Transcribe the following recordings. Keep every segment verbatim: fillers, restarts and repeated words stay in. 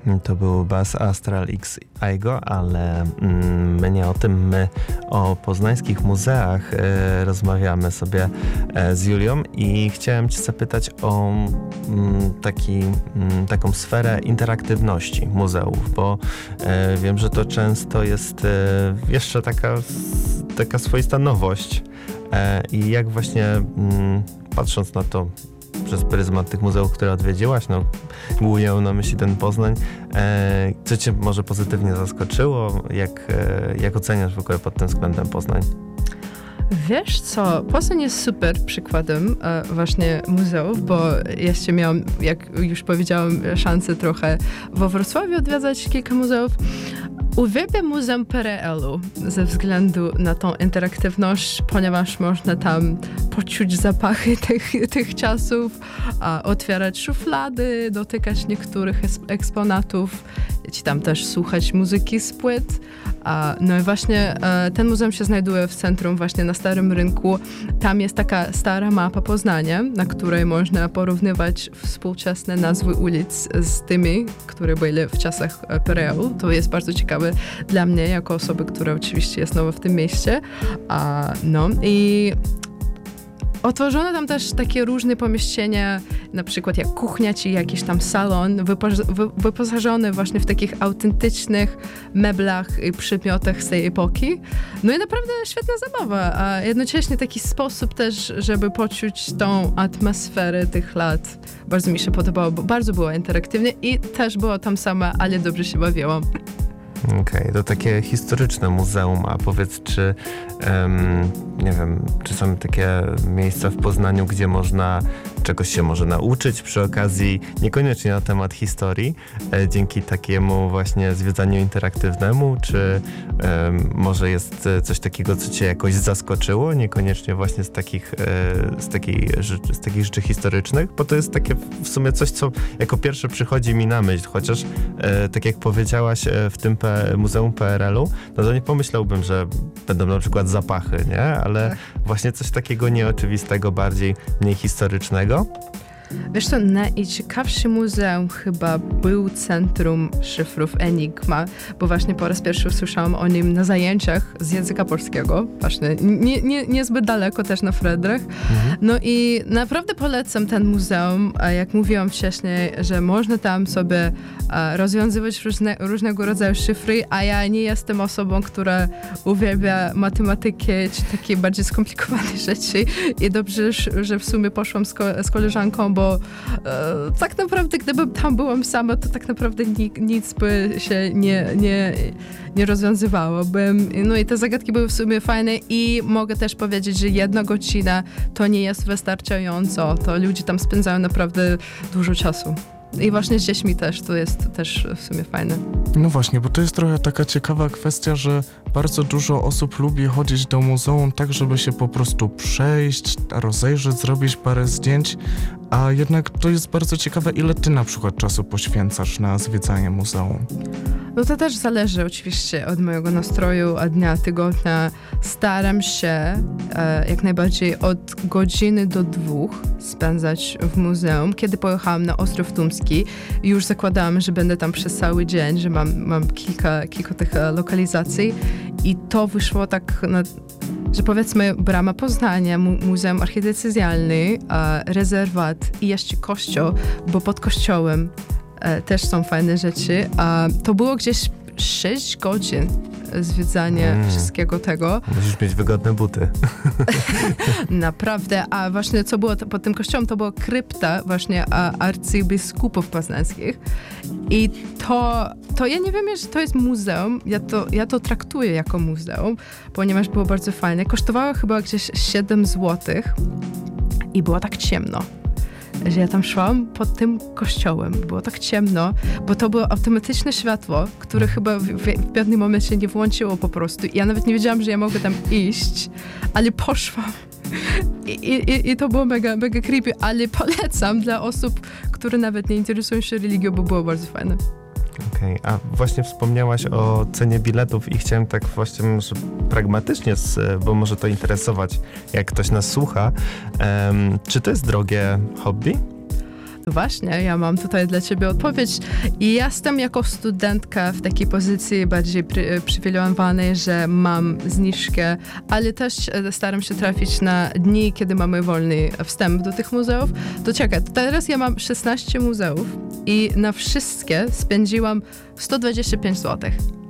To był Bas Astral X Aigo, ale mm, my nie o tym, my o poznańskich muzeach e, rozmawiamy sobie e, z Julią i chciałem cię zapytać o mm, taki, mm, taką sferę interaktywności muzeów, bo e, wiem, że to często jest e, jeszcze taka, taka swoista nowość e, i jak właśnie mm, patrząc na to przez pryzmat tych muzeów, które odwiedziłaś, no głównie mam na myśli ten Poznań. E, co cię może pozytywnie zaskoczyło? Jak, e, jak oceniasz w ogóle pod tym względem Poznań? Wiesz co, Poznań jest super przykładem e, właśnie muzeów, bo jeszcze miałam, jak już powiedziałam, szansę trochę we Wrocławiu odwiedzać kilka muzeów. Uwielbiam Muzeum P R L-u ze względu na tą interaktywność, ponieważ można tam poczuć zapachy tych, tych czasów, a otwierać szuflady, dotykać niektórych eksponatów, ci tam też słuchać muzyki z płyt. A, no i właśnie e, ten muzeum się znajduje w centrum, właśnie na Starym Rynku. Tam jest taka stara mapa Poznania, na której można porównywać współczesne nazwy ulic z tymi, które były w czasach P R L-u. To jest bardzo ciekawe dla mnie, jako osoby, która oczywiście jest nowa w tym mieście. A, no i otworzono tam też takie różne pomieszczenia, na przykład jak kuchnia, czy jakiś tam salon, wypo- wy- wyposażony właśnie w takich autentycznych meblach i przedmiotach z tej epoki. No i naprawdę świetna zabawa, a jednocześnie taki sposób też, żeby poczuć tą atmosferę tych lat. Bardzo mi się podobało, bo bardzo było interaktywnie i też było tam sama, ale dobrze się bawiłam. Okej, okay, to takie historyczne muzeum, a powiedz, czy um, nie wiem, czy są takie miejsca w Poznaniu, gdzie można czegoś się może nauczyć przy okazji, niekoniecznie na temat historii, e, dzięki takiemu właśnie zwiedzaniu interaktywnego, czy e, może jest coś takiego, co cię jakoś zaskoczyło, niekoniecznie właśnie z takich, e, z, takiej, z takich rzeczy historycznych, bo to jest takie w sumie coś, co jako pierwsze przychodzi mi na myśl, chociaż e, tak jak powiedziałaś e, w tym P- Muzeum P R L-u, no to nie pomyślałbym, że będą na przykład zapachy, nie? Ale tak. Właśnie coś takiego nieoczywistego, bardziej mniej historycznego. Wiesz co, najciekawsze muzeum chyba był Centrum Szyfrów Enigma, bo właśnie po raz pierwszy usłyszałam o nim na zajęciach z języka polskiego, właśnie nie, nie, niezbyt daleko też na Fredrach. Mhm. No i naprawdę polecam ten muzeum, jak mówiłam wcześniej, że można tam sobie rozwiązywać różne, różnego rodzaju szyfry, a ja nie jestem osobą, która uwielbia matematykę czy takie bardziej skomplikowane rzeczy i dobrze, że w sumie poszłam z, ko- z koleżanką, bo e, tak naprawdę, gdybym tam byłam sama, to tak naprawdę ni- nic by się nie, nie, nie rozwiązywało. Bym, no i te zagadki były w sumie fajne i mogę też powiedzieć, że jedna godzina to nie jest wystarczająco. To ludzie tam spędzają naprawdę dużo czasu. I właśnie z dziećmi też, to jest też w sumie fajne. No właśnie, bo to jest trochę taka ciekawa kwestia, że bardzo dużo osób lubi chodzić do muzeum tak, żeby się po prostu przejść, rozejrzeć, zrobić parę zdjęć, a jednak to jest bardzo ciekawe, ile ty na przykład czasu poświęcasz na zwiedzanie muzeum. No to też zależy oczywiście od mojego nastroju, od dnia, tygodnia. Staram się e, jak najbardziej od godziny do dwóch spędzać w muzeum. Kiedy pojechałam na Ostrów Tumski, już zakładałam, że będę tam przez cały dzień, że mam, mam kilka, kilka tych e, lokalizacji i to wyszło tak, na, że powiedzmy Brama Poznania, mu, Muzeum Archidecyzjalny, e, rezerwat i jeszcze kościół, bo pod kościołem E, też są fajne rzeczy. A to było gdzieś sześć godzin zwiedzania mm. wszystkiego tego. Musisz mieć wygodne buty. Naprawdę. A właśnie co było to, pod tym kościołem, to była krypta właśnie a, arcybiskupów poznańskich. I to, to ja nie wiem, że to jest muzeum. Ja to, ja to traktuję jako muzeum, ponieważ było bardzo fajne. Kosztowało chyba gdzieś siedem złotych i było tak ciemno, że ja tam szłam pod tym kościołem. Było tak ciemno, bo to było automatyczne światło, które chyba w, w, w pewnym momencie nie włączyło po prostu. I ja nawet nie wiedziałam, że ja mogę tam iść, ale poszłam. I, i, i to było mega, mega creepy, ale polecam dla osób, które nawet nie interesują się religią, bo było bardzo fajne. Okej, okay. A właśnie wspomniałaś o cenie biletów i chciałem tak właśnie może pragmatycznie, bo może to interesować, jak ktoś nas słucha. Um, czy to jest drogie hobby? Właśnie, ja mam tutaj dla ciebie odpowiedź. I jestem jako studentka w takiej pozycji bardziej pry, przywilejowanej, że mam zniżkę, ale też e, staram się trafić na dni, kiedy mamy wolny wstęp do tych muzeów. To czekaj, teraz ja mam szesnaście muzeów i na wszystkie spędziłam sto dwadzieścia pięć złotych.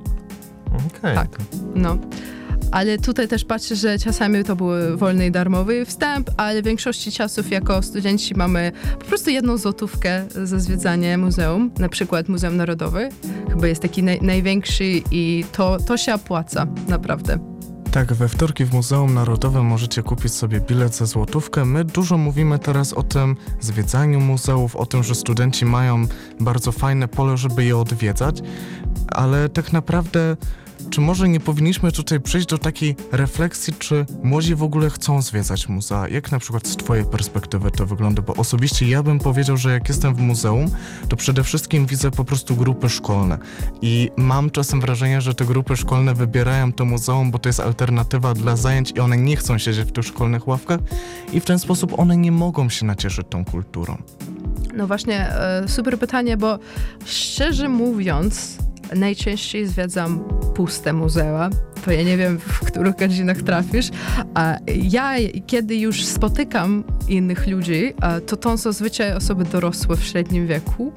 Okay. Tak, no. Ale tutaj też patrzę, że czasami to był wolny i darmowy wstęp, ale w większości czasów jako studenci mamy po prostu jedną złotówkę za zwiedzanie muzeum, na przykład Muzeum Narodowe. Chyba jest taki naj, największy i to, to się opłaca, naprawdę. Tak, we wtorki w Muzeum Narodowym możecie kupić sobie bilet za złotówkę. My dużo mówimy teraz o tym zwiedzaniu muzeów, o tym, że studenci mają bardzo fajne pole, żeby je odwiedzać, ale tak naprawdę czy może nie powinniśmy tutaj przejść do takiej refleksji, czy młodzi w ogóle chcą zwiedzać muzea? Jak na przykład z twojej perspektywy to wygląda? Bo osobiście ja bym powiedział, że jak jestem w muzeum, to przede wszystkim widzę po prostu grupy szkolne. I mam czasem wrażenie, że te grupy szkolne wybierają to muzeum, bo to jest alternatywa dla zajęć i one nie chcą siedzieć w tych szkolnych ławkach i w ten sposób one nie mogą się nacieszyć tą kulturą. No właśnie, e, super pytanie, bo szczerze mówiąc, najczęściej zwiedzam puste muzea, to ja nie wiem, w których godzinach trafisz, a ja, kiedy już spotykam innych ludzi, to to są zazwyczaj osoby dorosłe w średnim wieku.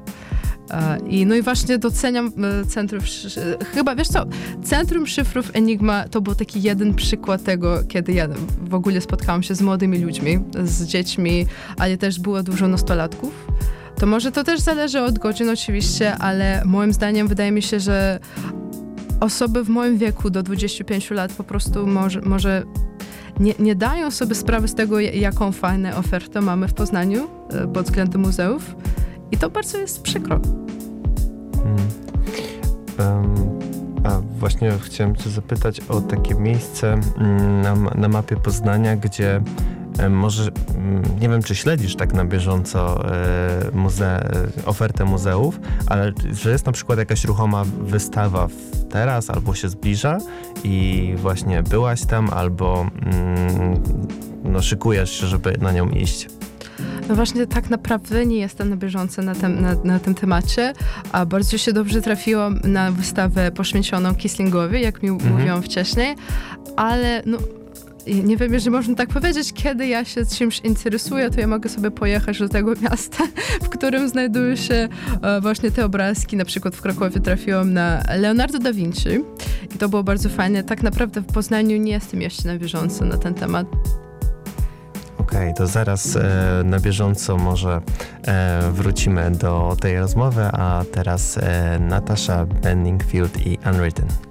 I no i właśnie doceniam Centrum, chyba wiesz co, Centrum Szyfrów Enigma to był taki jeden przykład tego, kiedy ja w ogóle spotkałam się z młodymi ludźmi, z dziećmi, ale też było dużo nastolatków. To może to też zależy od godzin oczywiście, ale moim zdaniem wydaje mi się, że osoby w moim wieku do dwudziestu pięciu lat po prostu może, może nie, nie dają sobie sprawy z tego, jaką fajną ofertę mamy w Poznaniu pod względem muzeów i to bardzo jest przykro. Hmm. Um, a właśnie chciałem cię zapytać o takie miejsce na, na mapie Poznania, gdzie może, nie wiem, czy śledzisz tak na bieżąco muze- ofertę muzeów, ale że jest na przykład jakaś ruchoma wystawa teraz albo się zbliża i właśnie byłaś tam albo mm, no, szykujesz się, żeby na nią iść. No właśnie tak naprawdę nie jestem na bieżąco na tym, na, na tym temacie, a bardzo się dobrze trafiłam na wystawę poświęconą Kisslingowi, jak mi mhm. mówiłam wcześniej, ale no nie wiem, jeżeli można tak powiedzieć, kiedy ja się czymś interesuję, to ja mogę sobie pojechać do tego miasta, w którym znajdują się e, właśnie te obrazki. Na przykład w Krakowie trafiłam na Leonardo da Vinci i to było bardzo fajne. Tak naprawdę w Poznaniu nie jestem jeszcze na bieżąco na ten temat. Okej, okay, to zaraz e, na bieżąco może e, wrócimy do tej rozmowy, a teraz e, Natasha Bedingfield i Unwritten.